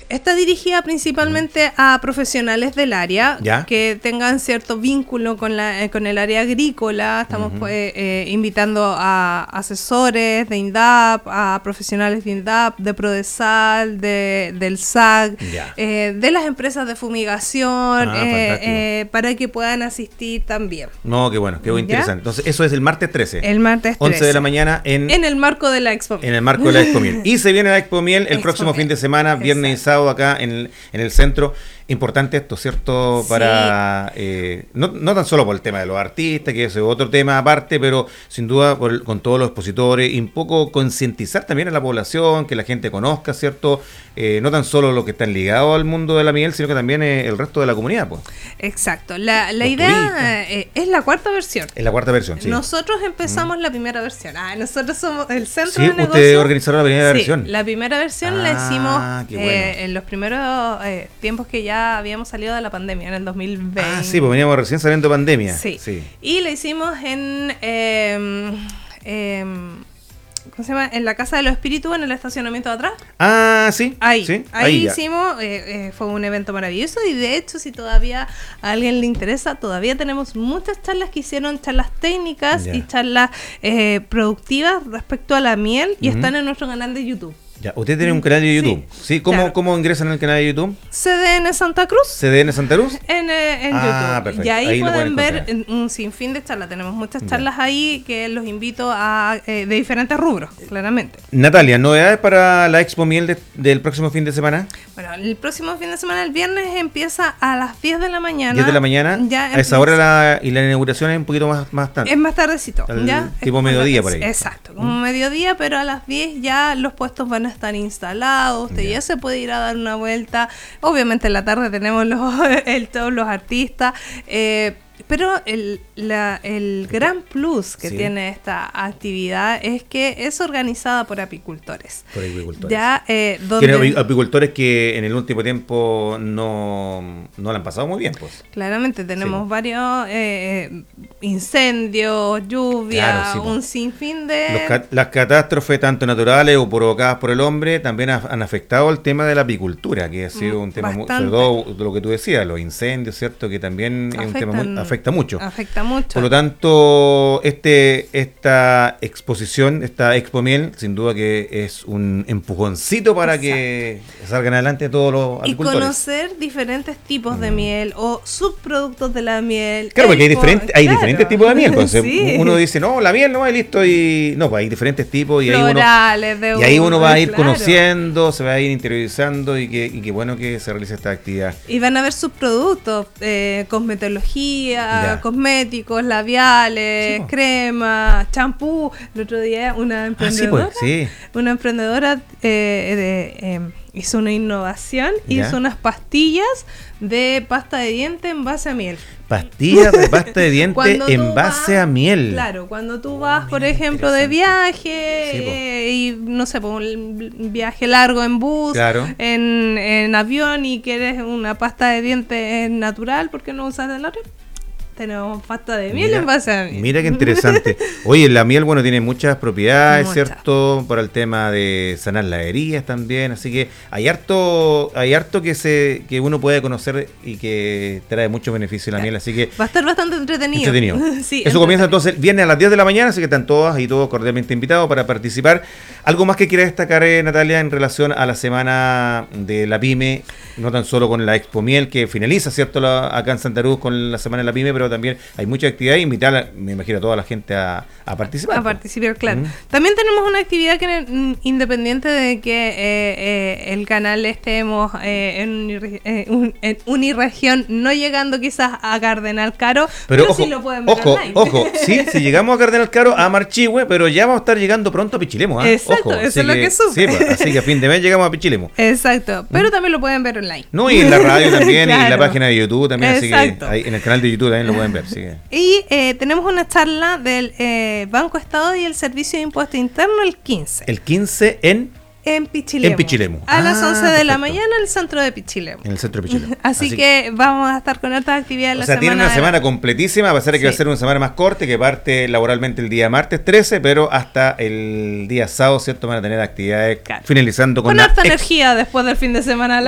Está dirigida principalmente a profesionales del área que tengan cierto vínculo con el área agrícola. Estamos invitando a asesores de INDAP, a profesionales de INDAP, de Prodesal, del SAG, de las empresas de fumigación, para que puedan asistir también. No, qué bueno, qué interesante. Entonces, eso es el martes 13. El martes 13. 11 de la mañana en el marco de la Expo Miel. En el marco de la Expo Miel. Y se viene la Expo Miel el próximo fin de semana, viernes y sábado acá en el centro. Importante esto, ¿cierto? Para no tan solo por el tema de los artistas, que ese es otro tema aparte, pero sin duda con todos los expositores y un poco concientizar también a la población, que la gente conozca, ¿cierto? No tan solo los que están ligados al mundo de la miel, sino que también el resto de la comunidad, pues. Exacto. La idea es la cuarta versión. Es la cuarta versión, sí. Nosotros empezamos la primera versión. Nosotros somos el centro de negocio. Sí, ustedes organizaron la primera versión. La primera versión la hicimos en los primeros tiempos que ya habíamos salido de la pandemia, en el 2020. Sí, pues veníamos recién saliendo de pandemia. Sí. Y la hicimos en ¿cómo se llama? En la Casa de los Espíritus, en el estacionamiento de atrás. Sí. Ahí hicimos, fue un evento maravilloso y de hecho, si todavía a alguien le interesa, todavía tenemos muchas charlas que hicieron, charlas técnicas y charlas productivas respecto a la miel y están en nuestro canal de YouTube. Ya, usted tiene un canal de YouTube. Sí, ¿Cómo ingresan al canal de YouTube? CDN Santa Cruz. ¿CDN Santa Cruz? En YouTube. Perfecto. Y ahí pueden ver un sinfín de charlas. Tenemos muchas charlas ahí que los invito a de diferentes rubros, claramente. Natalia, ¿novedades para la Expo Miel del próximo fin de semana? Bueno, el próximo fin de semana, el viernes, empieza a las 10 de la mañana. 10 de la mañana. Ya a esa hora y la inauguración es un poquito más tarde. Es más tardecito. Tipo mediodía por ahí. Exacto, como mediodía, pero a las 10 ya los puestos van a estar instalados, usted ya se puede ir a dar una vuelta. Obviamente en la tarde tenemos todos los artistas, pero el gran plus que tiene esta actividad es que es organizada por apicultores. Por apicultores. Ya, apicultores que en el último tiempo no la han pasado muy bien, pues. Claramente tenemos varios incendios, lluvia, un sinfín de... Las catástrofes, tanto naturales o provocadas por el hombre, también han afectado el tema de la apicultura, que ha sido un tema, sobre todo lo que tú decías, los incendios, ¿cierto? Que también es un tema afecta mucho. Por lo tanto, esta exposición, esta Expo Miel, sin duda que es un empujoncito para que salgan adelante todos los apicultores. Y conocer diferentes tipos de miel o subproductos de la miel. Claro, porque hay diferentes tipos de miel. Pues, uno dice, no, la miel no es listo y no, pues hay diferentes tipos y ahí uno va a ir conociendo, se va a ir interiorizando y qué bueno que se realice esta actividad. Y van a ver subproductos, cosmetología, cosméticos, labiales, crema, champú. El otro día una emprendedora, una emprendedora hizo una innovación, hizo unas pastillas de pasta de diente en base a miel. Pastillas de pasta de diente en base a miel. Claro, cuando tú vas, por ejemplo, de viaje y no sé, un viaje largo en bus, en avión y quieres una pasta de diente natural, ¿por qué no usas el otro? Tenemos pasta de miel en base a miel. Mira qué interesante. Oye, la miel, tiene muchas propiedades, ¿cierto? Para el tema de sanar las heridas también. Así que hay harto que uno puede conocer y que trae muchos beneficios la miel. Así que va a estar bastante entretenido. Eso comienza entonces, viene a las 10 de la mañana, así que están todas y todos cordialmente invitados para participar. ¿Algo más que quiera destacar, Natalia, en relación a la semana de la PYME? No tan solo con la Expo Miel, que finaliza, ¿cierto? Acá en Santa Cruz con la semana de la PYME, pero también hay mucha actividad y invitar, me imagino, a toda la gente a participar. A participar, claro. También tenemos una actividad que, independiente de que el canal estemos en Uniregión, no llegando quizás a Cardenal Caro, pero ojo, sí lo pueden ver online. Ojo, sí, si llegamos a Cardenal Caro, a Marchihue, pero ya vamos a estar llegando pronto a Pichilemu. Exacto, eso es lo que sube. Sí, así que a fin de mes llegamos a Pichilemu. Exacto, pero también lo pueden ver online. No, y en la radio también, y en la página de YouTube también, así que ahí, en el canal de YouTube también lo pueden ver. Y tenemos una charla del Banco Estado y el Servicio de Impuesto Interno el 15. El 15 en Pichilemu. A las 11 de la mañana en el centro de Pichilemu. En el centro de Pichilemu. Así que vamos a estar con otras actividades la semana. Tiene una semana completísima, a pesar de que va a ser una semana más corta, que parte laboralmente el día martes 13, pero hasta el día sábado, ¿cierto? Van a tener actividades finalizando con harta energía después del fin de semana.